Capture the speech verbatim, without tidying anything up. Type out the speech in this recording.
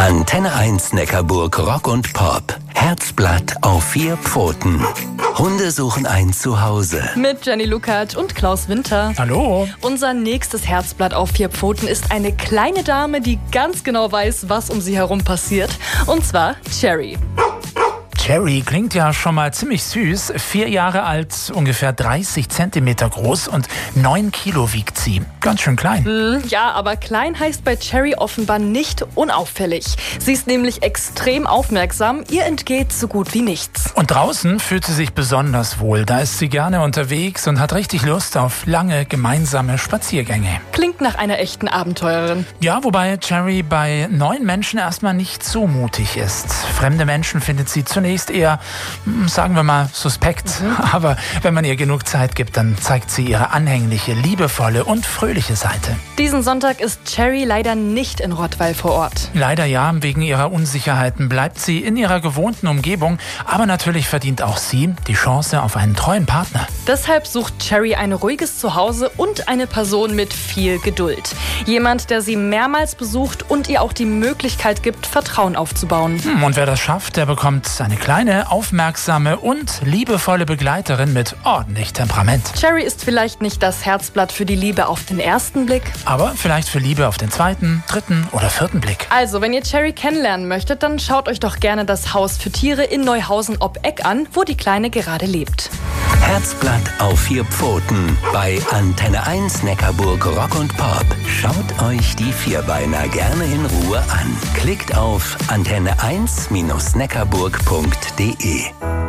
Antenne eins Neckarburg Rock und Pop. Herzblatt auf vier Pfoten. Hunde suchen ein Zuhause. Mit Jenny Lukacs und Klaus Winter. Hallo. Unser nächstes Herzblatt auf vier Pfoten ist eine kleine Dame, die ganz genau weiß, was um sie herum passiert. Und zwar Cherry. Cherry klingt ja schon mal ziemlich süß. Vier Jahre alt, ungefähr dreißig Zentimeter groß und neun Kilo wiegt sie. Ganz schön klein. Ja, aber klein heißt bei Cherry offenbar nicht unauffällig. Sie ist nämlich extrem aufmerksam. Ihr entgeht so gut wie nichts. Und draußen fühlt sie sich besonders wohl. Da ist sie gerne unterwegs und hat richtig Lust auf lange gemeinsame Spaziergänge. Klingt nach einer echten Abenteurerin. Ja, wobei Cherry bei neuen Menschen erstmal nicht so mutig ist. Fremde Menschen findet sie zunächst eher, sagen wir mal, suspekt. Mhm. Aber wenn man ihr genug Zeit gibt, dann zeigt sie ihre anhängliche, liebevolle und fröhliche Seite. Diesen Sonntag ist Cherry leider nicht in Rottweil vor Ort. Leider ja, wegen ihrer Unsicherheiten bleibt sie in ihrer gewohnten Umgebung. Aber natürlich verdient auch sie die Chance auf einen treuen Partner. Deshalb sucht Cherry ein ruhiges Zuhause und eine Person mit viel Geduld. Jemand, der sie mehrmals besucht und ihr auch die Möglichkeit gibt, Vertrauen aufzubauen. Hm, und wer das schafft, der bekommt eine kleine, aufmerksame und liebevolle Begleiterin mit ordentlich Temperament. Cherry ist vielleicht nicht das Herzblatt für die Liebe auf den ersten Blick, aber vielleicht für Liebe auf den zweiten, dritten oder vierten Blick. Also, wenn ihr Cherry kennenlernen möchtet, dann schaut euch doch gerne das Haus für Tiere in Neuhausen ob Eck an, wo die Kleine gerade lebt. Herzblatt auf vier Pfoten bei Antenne eins Neckarburg Rock und Pop. Schaut euch die Vierbeiner gerne in Ruhe an. Klickt auf antenne eins Bindestrich neckarburg punkt de.